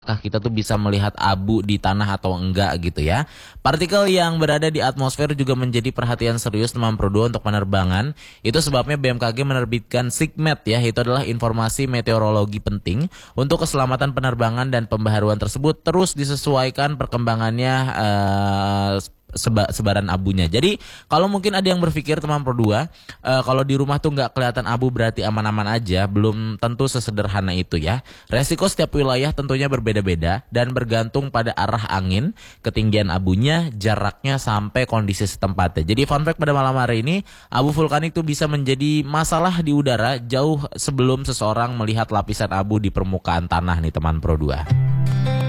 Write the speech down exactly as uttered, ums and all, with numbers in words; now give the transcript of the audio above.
apakah kita tuh bisa melihat abu di tanah atau enggak gitu ya. Partikel yang berada di atmosfer juga menjadi perhatian serius teman Pro dua untuk penerbangan. Itu sebabnya B M K G menerbitkan SIGMET ya, itu adalah informasi meteorologi penting untuk keselamatan penerbangan, dan pembaharuan tersebut terus disesuaikan perkembangannya uh, Seba, sebaran abunya. Jadi kalau mungkin ada yang berpikir teman Pro dua, uh, kalau di rumah tuh nggak kelihatan abu berarti aman-aman aja, belum tentu sesederhana itu ya. Resiko setiap wilayah tentunya berbeda-beda dan bergantung pada arah angin, ketinggian abunya, jaraknya sampai kondisi setempatnya. Jadi fun fact pada malam hari ini, abu vulkanik tuh bisa menjadi masalah di udara jauh sebelum seseorang melihat lapisan abu di permukaan tanah nih teman Pro dua.